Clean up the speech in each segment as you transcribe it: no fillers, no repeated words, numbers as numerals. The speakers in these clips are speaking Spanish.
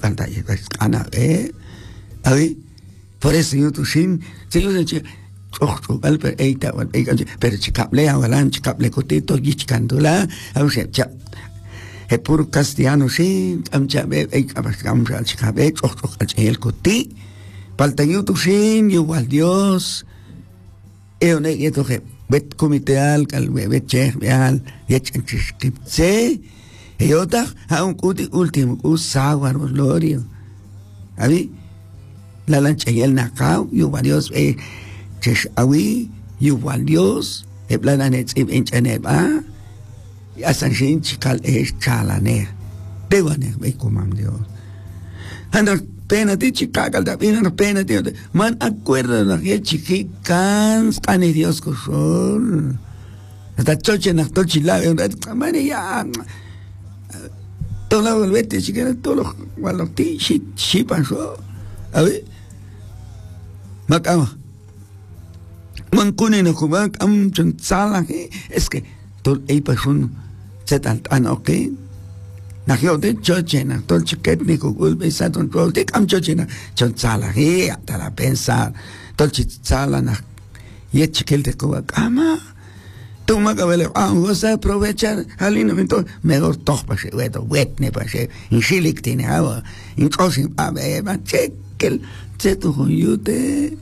anda ana abi por eso yo tu sin pero chicable avalan chicable cotito gichcandula a sea es puro castellano sí chicabe el coti falta yo tu sin igual Dios y esto que bet comité al bet chef al se y otra a un último usagua glorio a mí la lancha y el nacao igual Dios chesh awi igual Dios el plan en chaneba y hasta sin chical es chalane de guane ve comam Dios anda pena ti chicacal da pena ti man acuerda la que chiquican ane Dios cosol hasta choche na tochila man ya todo la volvete chiquera todos los gualotti si pasó a ver macama mancune no kuma chun sala es que todo ahí pasó se tan okay na yo de choche na todo chiquet ni kugul besa ton todo de choche na chun sala hasta la pensar todo sala na y chiquel de kuba kama toma cabello vamos a aprovechar alimento mejor todo para wet ne para en chilik tiene agua en cosas a ver chequel se tu yute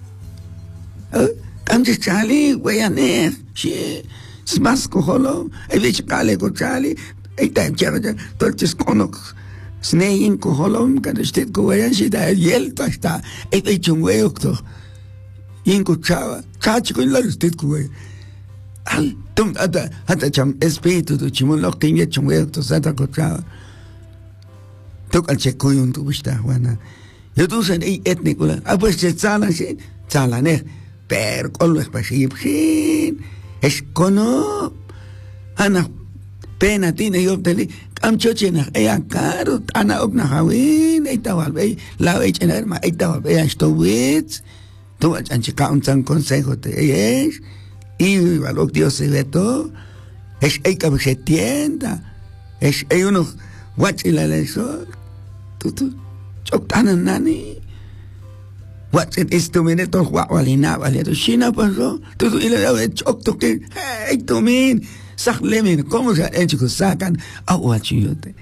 antes Charlie voy a ner si smas koholo e vich kale ko Charlie e tan chévere torches conok snein koholom kada stet ko ya si da yel pasta e vich un hueco to incuchaba cacho con la stet ko al tum hasta cham espíritu tu chimon lo que ye chum hueco to sata ko chava tok al checo un tu bista wana yo tu sen étnico a pues se sala ne pero con lo espacito es cono ana pena tiene yo tele am chochena ella caro ana ogna hawin eta walbe la echena ma eta walbe esto wits tu anchica un tan consejo te es y valor Dios se ve todo es hay que se tienda es hay uno watch la eso tu choctana nani what es tu minuto walina vale tu china pasó tu y le chocto que hey tu min saclemen cómo se han hecho sacan a guachillote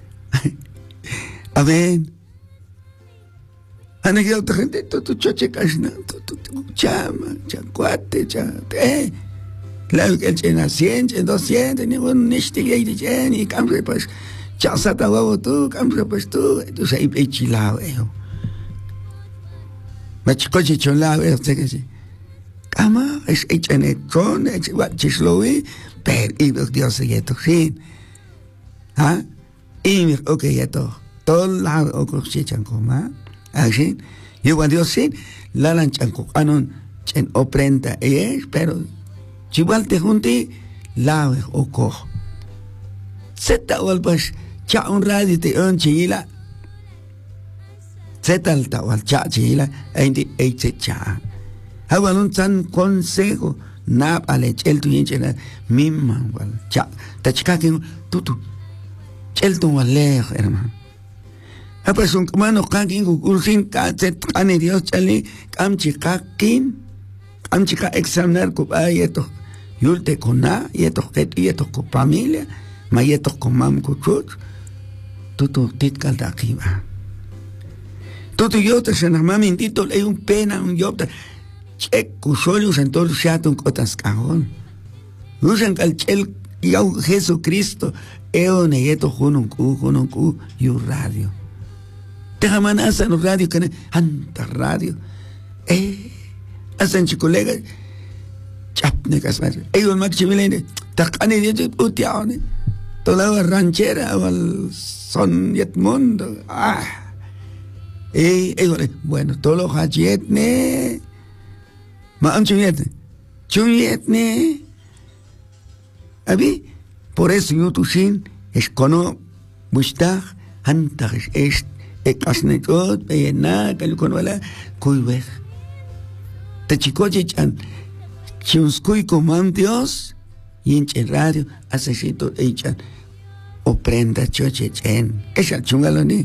amén ana que otra gente tu choche casna tu chama chacuate chate la que el chena 100 200 ni un nistige de cheni cambre pues chasata huevo tú cambre pues tú sei pechilao machicoche chonlao que sí cama es echenetron es guachisloe pero y Dios se sin ah y okay todo lado o cosechan coma así yo cuando Dios sin la lanchan cocanon chen oprenda es pero igual te junte la o co seta o pues cha un radio te onchila seta al tawal cha chila endi cha hawan un tan consejo na ale chel tu yenchena mimma wal cha ta chika que tu chel tu wale hermano apa son mano kan kin ursin ka set ane Dios chale kam chika examinar ko ayeto yulte kona yeto ket yeto ko familia ma yeto ko mam ko chut tu tit kal da kiba tu yo te se mami intito le un pena un yo che kusoli usan todo chato un cotas cajón usan calchel y Jesucristo eone yeto junun ku yu radio te jamás en radio que anta radio hacen colega chapne casar ellos max chimilene taqani de utiaone toda la ranchera al son yetmundo bueno todos los hachetne ma chuyetne abi por eso yo tu sin es cono bustar anta es kasnetot bena que con wala kuiwe te chicoche chan chiunskuy coman Dios y en radio asesito echan oprenda choche chen es el chungaloni